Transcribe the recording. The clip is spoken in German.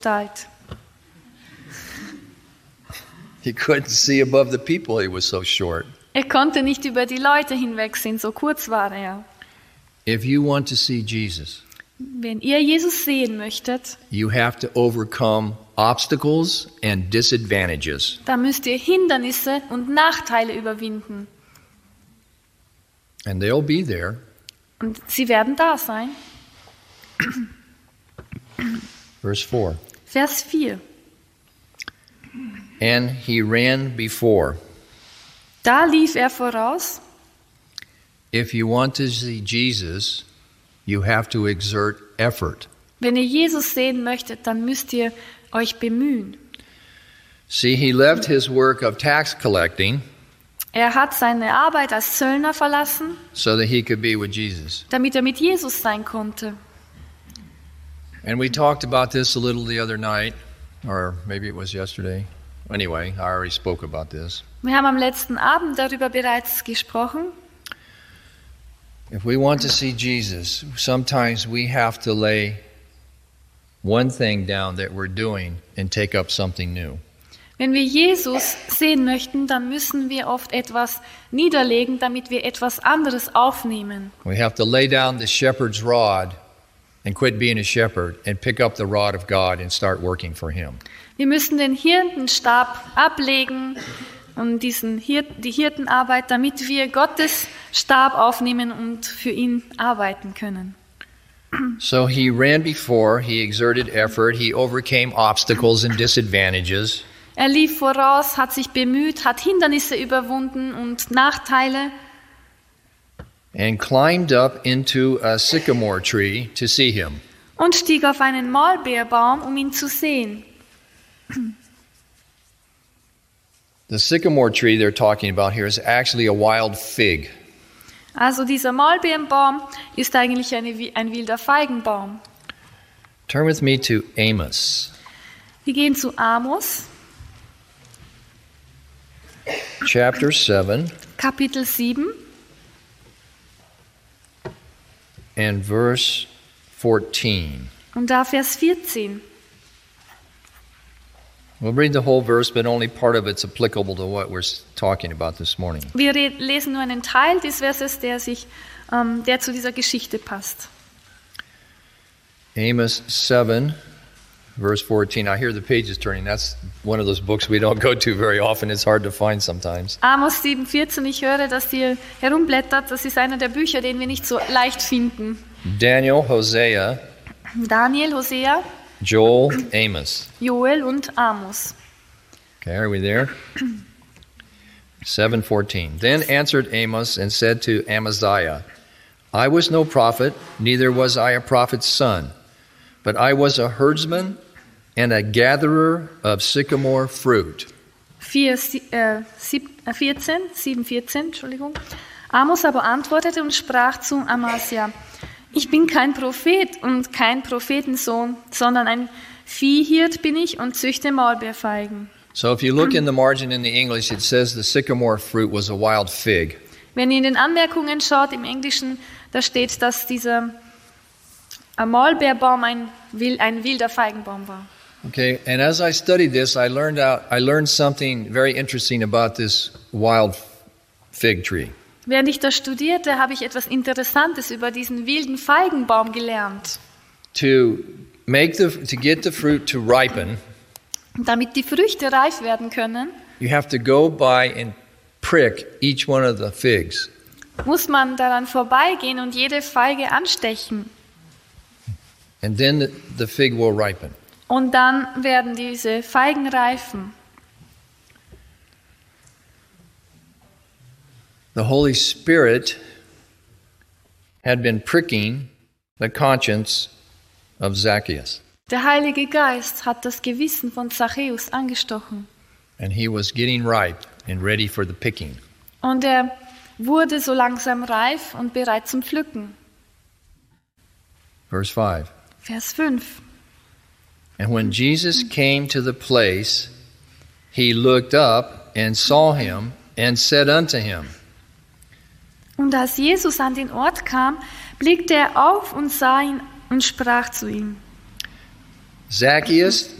Zeit. He couldn't see above the people, he was so short. Er konnte nicht über die Leute hinwegsehen, so kurz war er. If you want to see Jesus, Wenn ihr Jesus sehen möchtet, you have to overcome obstacles and disadvantages. dann müsst ihr Hindernisse und Nachteile überwinden. And they'll be there. Und sie werden da sein. Verse 4. Vers 4. And he ran before. Da lief er voraus. If you want to see Jesus, you have to exert effort. Wenn ihr Jesus sehen möchtet, dann müsst ihr euch bemühen. See, he left his work of tax collecting Er hat seine Arbeit als Zöllner verlassen, so that he could be with Jesus. damit er mit Jesus sein konnte. And we talked about this a little the other night, or maybe it was yesterday. Anyway, I already spoke about this. Wir haben am letzten Abend darüber bereits gesprochen. If we want to see Jesus, sometimes we have to lay one thing down that we're doing and take up something new. Wenn wir Jesus sehen möchten, dann müssen wir oft etwas niederlegen, damit wir etwas anderes aufnehmen. We have to lay down the shepherd's rod and quit being a shepherd and pick up the rod of God and start working for him. Wir müssen den Hirtenstab ablegen und die Hirtenarbeit, damit wir Gottes Stab aufnehmen und für ihn arbeiten können. So he ran before, he exerted effort, he overcame obstacles and disadvantages. Er lief voraus, hat sich bemüht, hat Hindernisse überwunden und Nachteile And climbed up into a sycamore tree to see him. und stieg auf einen Maulbeerbaum, um ihn zu sehen. The sycamore tree they're talking about here is actually a wild fig. Also dieser Maulbeerbaum ist eigentlich ein wilder Feigenbaum. Turn with me to Amos, Wir gehen zu Amos, chapter 7 Kapitel 7 and verse 14. und da Vers 14. We'll read the whole verse, but only part of it's applicable to what we're talking about this morning. Wir lesen nur einen Teil des Verses, der zu dieser Geschichte passt. Amos 7, verse 14. I hear the pages turning. That's one of those books we don't go to very often. It's hard to find sometimes. Amos 7,14, ich höre, dass ihr herumblättert. Das ist einer der Bücher, den wir nicht so leicht finden. Daniel, Hosea, Daniel, Hosea, Joel, Amos. Joel und Amos. Okay, are we there? 7:14. Then answered Amos and said to Amaziah, I was no prophet, neither was I a prophet's son, but I was a herdsman and a gatherer of sycamore fruit. 7,14, Entschuldigung. Amos aber antwortete und sprach zu Amasia, ich bin kein Prophet und kein Prophetensohn, sondern ein Viehhirt bin ich und züchte Maulbeerfeigen. So if you look in the margin in the English, it says the sycamore fruit was a wild fig. Wenn ihr in den Anmerkungen schaut, im Englischen, da steht, dass dieser Maulbeerbaum ein wilder Feigenbaum war. Okay, and as I studied this, I learned something very interesting about this wild fig tree. Während ich das studierte, habe ich etwas Interessantes über diesen wilden Feigenbaum gelernt. To get the fruit to ripen, Und damit die Früchte reif werden können, you have to go by and prick each one of the figs. muss man daran vorbeigehen und jede Feige anstechen. And then the fig will ripen. Und dann werden diese Feigen reifen. The Holy Spirit had been pricking the conscience of Zacchaeus. Der Heilige Geist hat das Gewissen von Zachäus angestochen. And he was getting ripe and ready for the picking. Und er wurde so langsam reif und bereit zum Pflücken. Verse 5. Vers 5. And when Jesus came to the place, he looked up and saw him and said unto him, Und als Jesus an den Ort kam, blickte er auf und sah ihn und sprach zu ihm. Zacchaeus,